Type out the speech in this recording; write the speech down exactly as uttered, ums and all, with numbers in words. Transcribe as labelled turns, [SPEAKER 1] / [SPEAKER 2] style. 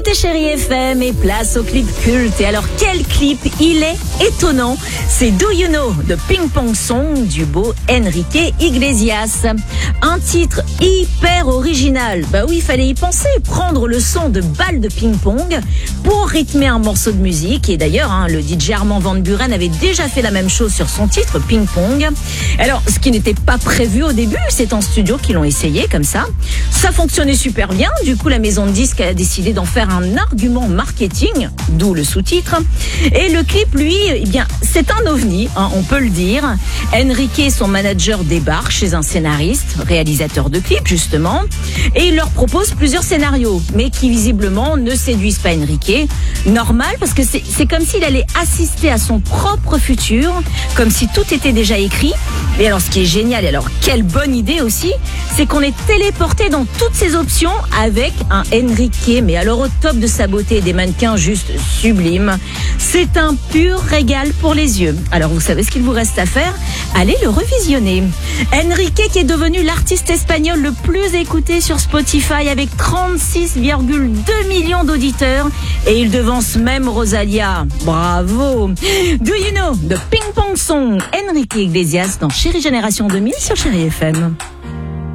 [SPEAKER 1] écoutez Chérie F M et place au clip culte. Et alors, quel clip? Il est étonnant. C'est Do You Know de Ping Pong Song du beau Enrique Iglesias. Un titre hyper original. Bah oui, il fallait y penser. Prendre le son de balles de ping-pong pour rythmer un morceau de musique. Et d'ailleurs, hein, le D J Armand Van Buren avait déjà fait la même chose sur son titre Ping Pong. Alors, ce qui n'était pas prévu au début, c'est en studio qu'ils l'ont essayé comme ça. Ça fonctionnait super bien. Du coup, la maison de disques a décidé d'en faire un argument marketing, d'où le sous-titre. Et le clip, lui, eh bien, c'est un ovni, hein, on peut le dire. Enrique, son manager, débarque chez un scénariste, réalisateur de clips, justement, et il leur propose plusieurs scénarios, mais qui visiblement ne séduisent pas Enrique. Normal, parce que c'est, c'est comme s'il allait assister à son propre futur, comme si tout était déjà écrit. Et alors, ce qui est génial, et alors quelle bonne idée aussi, c'est qu'on est téléporté dans toutes ces options avec un Enrique, mais alors au top de sa beauté, des mannequins juste sublimes. C'est un pur régal pour les yeux. Alors, vous savez ce qu'il vous reste à faire? Allez le revisionner. Enrique qui est devenu l'artiste espagnol le plus écouté sur Spotify avec trente-six virgule deux millions d'auditeurs et il devance même Rosalia. Bravo. Do You Know de Ping Pong Song, Enrique Iglesias dans Chérie Génération deux mille sur Chérie F M.